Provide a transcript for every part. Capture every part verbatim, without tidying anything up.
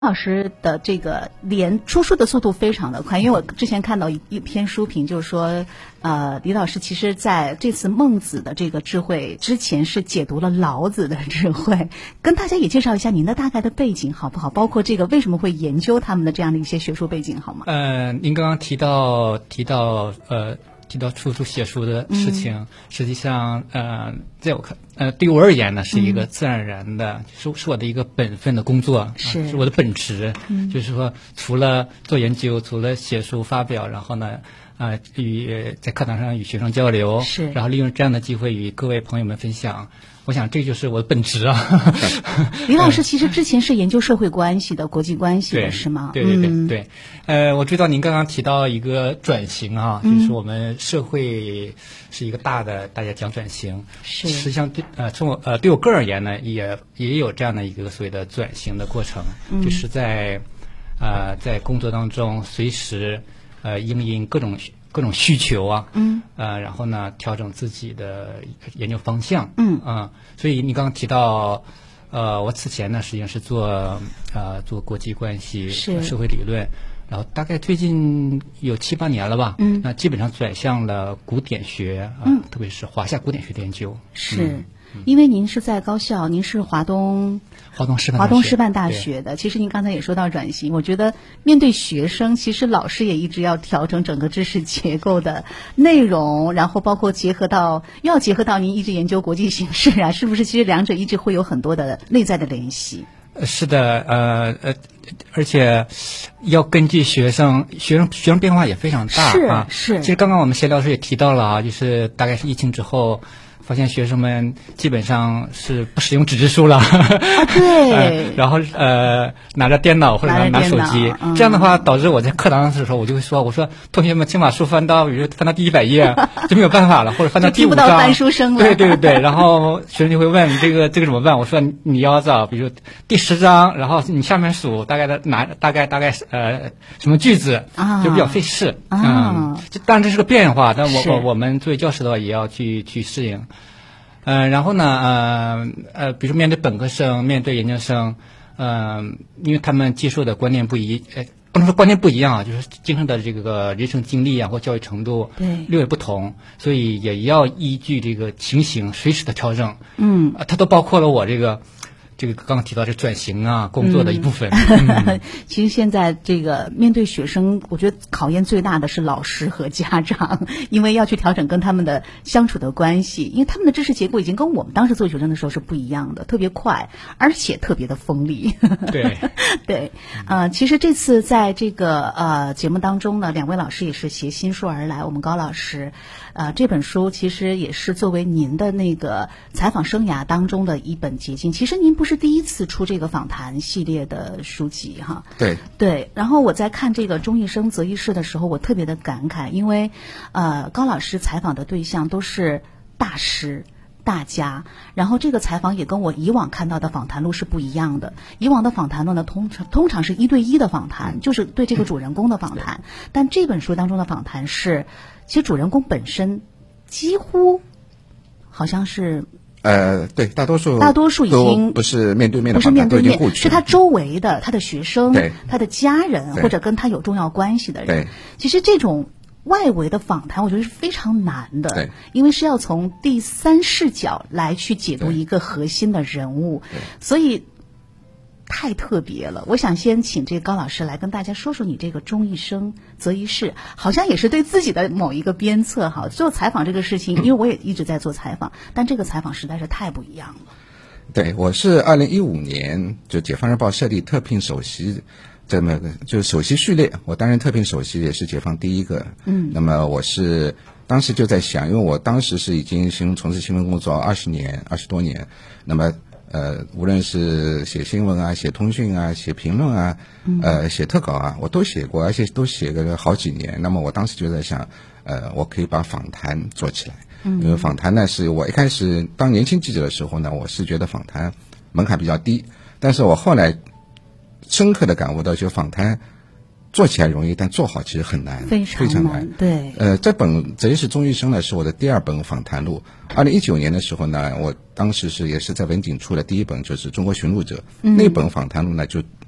老师的这个连出书的速度非常的快，因为我之前看到一一篇书评，就是说，呃，李老师其实在这次孟子的这个智慧之前是解读了老子的智慧，跟大家也介绍一下您的大概的背景好不好？包括这个为什么会研究他们的这样的一些学术背景好吗？ 呃，您刚刚提到提到呃。提到出书写书的事情，嗯、实际上，呃，在我看，呃，对我而言呢，是一个自然而然的，嗯、是是我的一个本分的工作， 是、 啊、是我的本职。嗯、就是说，除了做研究，除了写书发表，然后呢，啊、呃，与在课堂上与学生交流， 是， 然后利用这样的机会与各位朋友们分享。我想这就是我的本职啊。 李老师其实之前是研究社会关系的、国际关系的，是吗？ 对对对对对。呃，我知道您刚刚提到一个转型啊， 嗯、 就是我们社会是一个大的，大家讲转型。 是。 实际上对呃，从我呃对我个人而言呢，也也有这样的一个所谓的转型的过程， 嗯、 就是在呃在工作当中随时呃因应各种。各种需求啊， 嗯， 呃，然后呢，调整自己的研究方向， 嗯啊、呃，所以你刚刚提到，呃，我此前呢实际上是做呃做国际关系、社会理论，然后大概最近有七八年了吧， 嗯， 那基本上转向了古典学啊、呃嗯， 特别是华夏古典学的研究， 是。 嗯因为您是在高校，您是华东华东师范华东师范大学的。其实您刚才也说到转型，我觉得面对学生，其实老师也一直要调整整个知识结构的内容，然后包括结合到又要结合到您一直研究国际形势啊，是不是？其实两者一直会有很多的内在的联系。 是的，呃呃，而且要根据学生，学生学生变化也非常大啊。 是是。 其实刚刚我们谢老师也提到了啊，就是大概是疫情之后。发现学生们基本上是不使用纸质书了， 啊，对， 呃、然后呃拿着电脑或者拿拿手机， 嗯、 这样的话导致我在课堂的时候我就会说，我说同学们请把书翻到，比如翻到第一百页就没有办法了，或者翻到第五章， 听不到翻书声了， 对对对，然后学生就会问这个这个怎么办？我说你要找比如第十章，然后你下面数大概的拿大概大概呃什么句子， 啊、 就比较费事， 啊、 嗯，当然这是个变化，但我我我们作为教师的话也要去去适应。呃，然后呢，呃呃，比如面对本科生，面对研究生，呃，因为他们接受的观念不一，呃，不能说观念不一样啊，就是今生的这个人生经历啊或教育程度略有不同，所以也要依据这个情形随时的调整。 嗯， 呃、它都包括了我这个。这个刚刚提到这转型啊，工作的一部分。 嗯嗯、其实现在这个面对学生，我觉得考验最大的是老师和家长，因为要去调整跟他们的相处的关系，因为他们的知识结构已经跟我们当时做学生的时候是不一样的，特别快，而且特别的锋利。 对对，呃，其实这次在这个呃节目当中呢，两位老师也是携新书而来。我们高老师，呃，这本书其实也是作为您的那个采访生涯当中的一本结晶。其实您不是。是第一次出这个访谈系列的书籍哈， 对对。然后我在看这个钟一生择一事的时候，我特别的感慨，因为呃高老师采访的对象都是大师大家，然后这个采访也跟我以往看到的访谈录是不一样的。以往的访谈录呢，通常通常是一对一的访谈，就是对这个主人公的访谈，但这本书当中的访谈是，其实主人公本身几乎好像是。 呃，对，大多数大多数已经不是面对面的， 不是面对面， 是他周围的他的学生、 对他的家人或者跟他有重要关系的人。 对， 其实这种外围的访谈，我觉得是非常难的， 对， 因为是要从第三视角来去解读一个核心的人物，所以太特别了。我想先请这个高老师来跟大家说说你这个钟一生择一事，好像也是对自己的某一个鞭策哈。做采访这个事情，因为我也一直在做采访，但这个采访实在是太不一样了。 对，我是二零一五年就解放日报设立特聘首席，这么就是首席序列，我担任特聘首席也是解放第一个。 嗯， 那么我是当时就在想，因为我当时是已经新从事新闻工作二十年二十多年，那么。呃，无论是写新闻啊、写通讯啊、写评论啊、呃、写特稿啊，我都写过，而且都写了好几年。那么我当时就在想，呃，我可以把访谈做起来。因为访谈呢，是我一开始当年轻记者的时候呢，我是觉得访谈门槛比较低，但是我后来深刻的感悟到，就访谈做起来容易，但做好其实很难， 非常非常难。 对， 呃，这本《择一事钟一生》呢，是我的第二本访谈录。二零一九年的时候呢，我当时是也是在文景出的第一本，就是《中国寻路者》。嗯、那本访谈录呢，就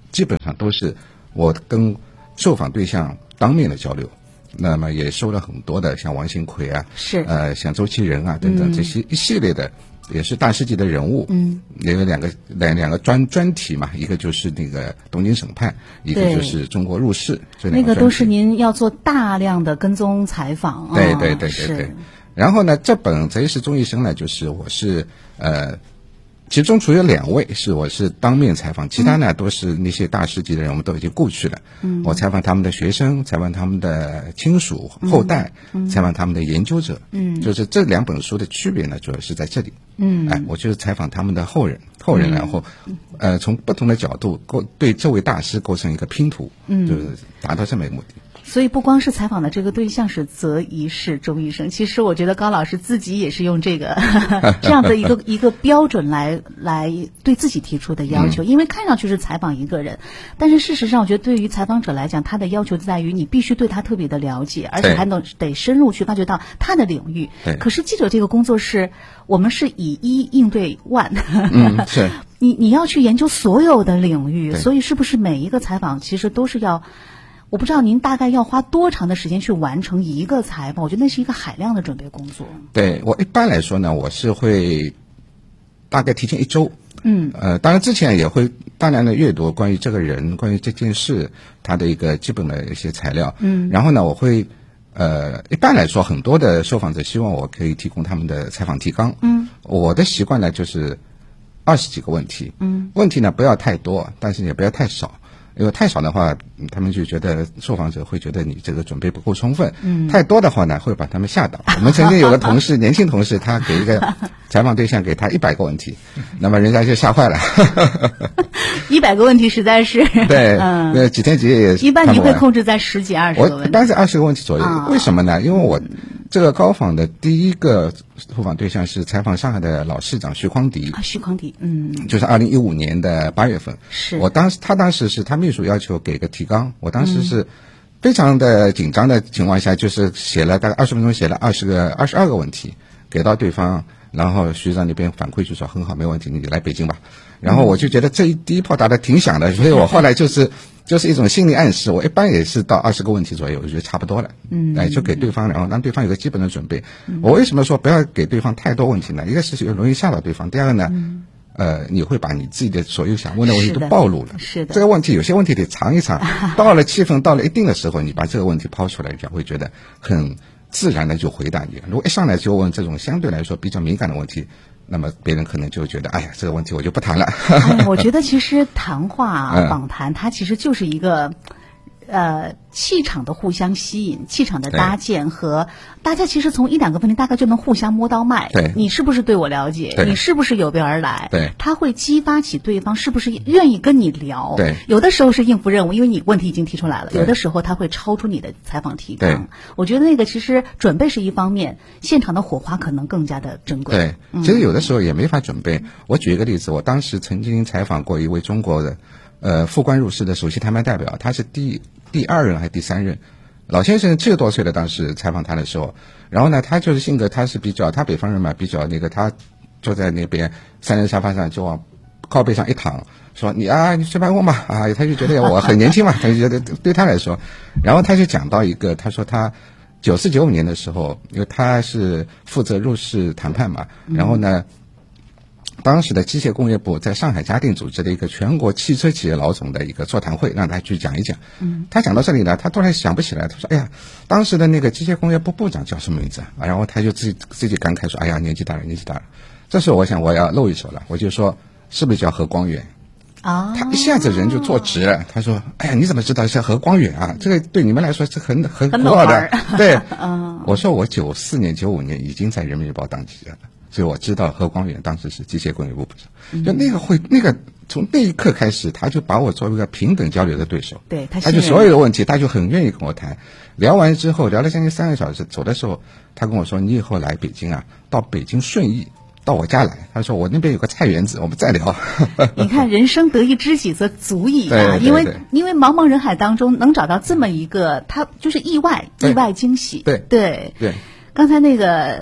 基本上都是我跟受访对象当面的交流。那么也收了很多的像王兴奎啊， 是呃像周其仁啊等等、嗯、这些一系列的也是大师级的人物，嗯，也有两个两两个专专题嘛，一个就是那个东京审判，一个就是中国入世，这两个那个都是您要做大量的跟踪采访， 对对对对对。然后呢，这本《择一时钟一生》呢，就是我是呃。其中除有两位是我是当面采访，其他呢、嗯、都是那些大师级的人，我们都已经过去了。嗯，我采访他们的学生，采访他们的亲属后代，嗯、采访他们的研究者。嗯，就是这两本书的区别呢，主要是在这里。嗯，哎，我就是采访他们的后人，后人然后，嗯、呃，从不同的角度构对这位大师构成一个拼图，嗯，就是达到这么一个目的。 所以不光是采访的这个对象是择一事钟一生，其实我觉得高老师自己也是用这个这样的一个一个标准来来对自己提出的要求，因为看上去是采访一个人，但是事实上我觉得对于采访者来讲，他的要求在于你必须对他特别的了解，而且还能得深入去发掘到他的领域。可是记者这个工作是我们是以一应对万， 嗯，是你你要去研究所有的领域，所以是不是每一个采访其实都是要，我不知道您大概要花多长的时间去完成一个采访？我觉得那是一个海量的准备工作。 对，我一般来说呢，我是会大概提前一周。嗯，呃，当然之前也会大量的阅读关于这个人、关于这件事他的一个基本的一些材料。嗯，然后呢，我会呃，一般来说，很多的受访者希望我可以提供他们的采访提纲。嗯，我的习惯呢就是二十几个问题。嗯，问题呢不要太多，但是也不要太少。因为太少的话，他们就觉得受访者会觉得你这个准备不够充分。嗯，太多的话呢，会把他们吓倒。我们曾经有个同事，年轻同事，他给一个采访对象给他一百个问题，那么人家就吓坏了。 一百个问题实在是对，嗯，呃，几天几夜也是。 一般你会控制在十几二十个问题。 我当时二十个问题左右，啊、为什么呢？因为我这个高访的第一个受访对象是采访上海的老市长徐匡迪。 啊，徐匡迪，嗯， 就是二零一五年的八月份。 是我当时他当时是他秘书要求给个提纲，我当时是非常的紧张的情况下，就是写了大概二十分钟，写了二十个二十二个问题给到对方，然后徐长那边反馈就说很好，没问题，你来北京吧。然后我就觉得这一第一炮打得挺响的，所以我后来就是就是一种心理暗示，我一般也是到二十个问题左右，我觉得差不多了。嗯，哎，就给对方，然后让对方有个基本的准备。嗯、我为什么说不要给对方太多问题呢？一个是容易吓到对方，第二个呢，嗯、呃，你会把你自己的所有想问的问题都暴露了。 是的， 这个问题有些问题得藏一藏，到了气氛到了一定的时候，你把这个问题抛出来，人家会觉得很自然的就回答你。如果一上来就问这种相对来说比较敏感的问题，那么别人可能就觉得，哎呀，这个问题我就不谈了。 哎，我觉得其实谈话、嗯、访谈，它其实就是一个呃气场的互相吸引，气场的搭建和大家其实从一两个问题大概就能互相摸到脉。 对， 你是不是对我了解？你是不是有备而来？ 对， 他会激发起对方是不是愿意跟你聊。 对， 有的时候是应付任务，因为你问题已经提出来了；有的时候他会超出你的采访提纲。我觉得那个其实准备是一方面，现场的火花可能更加的珍贵。 对，嗯、其实有的时候也没法准备。我举一个例子，我当时曾经采访过一位中国的呃副官入仕的首席谈判代表，他是第第二任还是第三任？老先生七十多岁了，当时采访他的时候，然后呢，他就是性格，他是比较，他北方人嘛，比较那个，他坐在那边三人沙发上，就往靠背上一躺，说你啊，你随便问吧，啊，他就觉得我很年轻嘛，他就觉得对他来说，然后他就讲到一个，他说他九四九五年的时候，因为他是负责入世谈判嘛，然后呢。当时的机械工业部在上海嘉定组织的一个全国汽车企业老总的一个座谈会，让他去讲一讲。嗯，他讲到这里呢，他突然想不起来，他说：“哎呀，当时的那个机械工业部部长叫什么名字啊？”然后他就自己自己感慨说：“哎呀，年纪大了，年纪大了。”这时候我想我要露一手了，我就说：“是不是叫何光远？” 啊， 他一下子人就坐直了。他说：“哎呀，你怎么知道是何光远啊？这个对你们来说是很很古老的。”对，嗯，我说我九四年、九五年已经在人民日报当记者了。所以我知道何光远当时是机械工业部部长，就那个会那个从那一刻开始，他就把我作为一个平等交流的对手， 对，他他就所有的问题他就很愿意跟我谈。聊完之后，聊了将近三个小时，走的时候他跟我说：“你以后来北京啊，到北京顺义到我家来。”他说：“我那边有个菜园子，我们再聊。” 你看，人生得一知己则足矣啊！ 对对对， 因为因为茫茫人海当中能找到这么一个，他就是意外意外惊喜。 对对对， 刚才那个。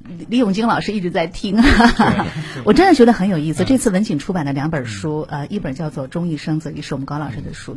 李永金老师一直在听，我真的觉得很有意思。这次文景出版的两本书，呃，一本叫做《中医生择医》，是我们高老师的书。